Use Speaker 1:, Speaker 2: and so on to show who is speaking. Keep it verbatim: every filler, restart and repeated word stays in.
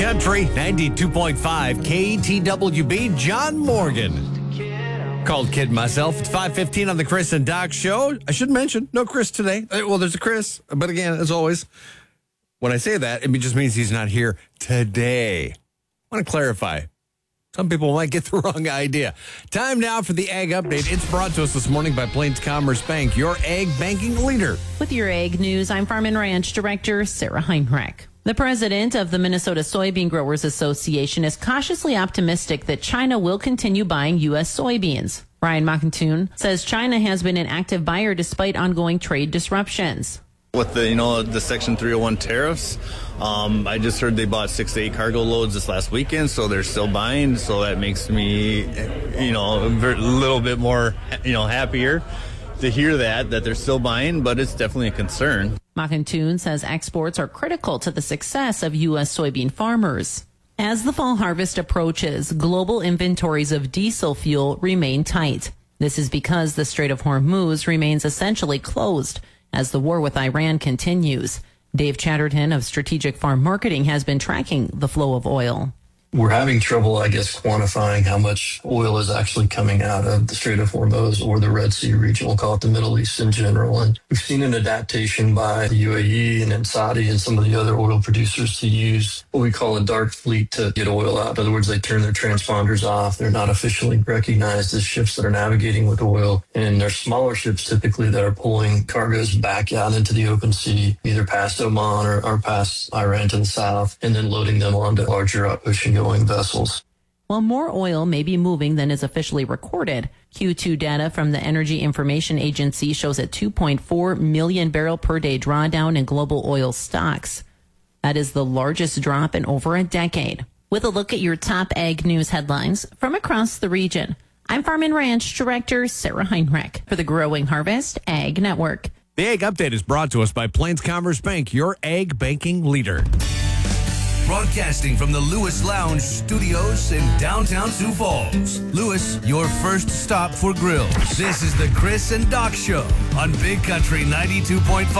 Speaker 1: Country, ninety-two point five K T W B, John Morgan. Called Kid myself. It's five fifteen on the Chris and Doc Show. I should mention, no Chris today. Well, there's a Chris, but again, as always, when I say that, it just means he's not here today. I want to clarify. Some people might get the wrong idea. Time now for the Ag Update. It's brought to us this morning by Plains Commerce Bank, your ag banking leader.
Speaker 2: With your ag news, I'm Farm and Ranch Director Sarah Heinrich. The president of the Minnesota Soybean Growers Association is cautiously optimistic that China will continue buying U S soybeans. Ryan Mackentoon says China has been an active buyer despite ongoing trade disruptions.
Speaker 3: With the, you know, the Section three oh one tariffs, um, I just heard they bought six to eight cargo loads this last weekend, so they're still buying. So that makes me, you know, a little bit more, you know, happier to hear that, that they're still buying, but it's definitely a concern.
Speaker 2: Mackentoon says exports are critical to the success of U S soybean farmers. As the fall harvest approaches, global inventories of diesel fuel remain tight. This is because the Strait of Hormuz remains essentially closed as the war with Iran continues. Dave Chatterton of Strategic Farm Marketing has been tracking the flow of oil.
Speaker 4: We're having trouble, I guess, quantifying how much oil is actually coming out of the Strait of Hormuz or the Red Sea region. We'll call it the Middle East in general. And we've seen an adaptation by the U A E and then Saudi and some of the other oil producers to use what we call a dark fleet to get oil out. In other words, they turn their transponders off. They're not officially recognized as ships that are navigating with oil. And they're smaller ships typically that are pulling cargoes back out into the open sea, either past Oman or, or past Iran to the south, and then loading them onto larger ocean going vessels.
Speaker 2: While more oil may be moving than is officially recorded, Q two data from the Energy Information Agency shows a two point four million barrel per day drawdown in global oil stocks. That is the largest drop in over a decade. With a look at your top ag news headlines from across the region, I'm Farm and Ranch Director Sarah Heinrich for the Growing Harvest Ag Network.
Speaker 1: The Ag Update is brought to us by Plains Commerce Bank, your ag banking leader.
Speaker 5: Broadcasting from the Lewis Lounge Studios in downtown Sioux Falls. Lewis, your first stop for grills. This is the Chris and Doc Show on Big Country ninety-two point five.